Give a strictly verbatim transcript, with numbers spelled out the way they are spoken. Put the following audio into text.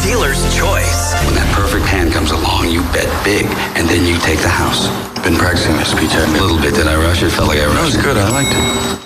dealer's choice. When that perfect hand comes along, you bet big, and then you take the house. Been practicing this speech a little bit. Did I rush it? Felt like I rushed it. That was good. I liked it.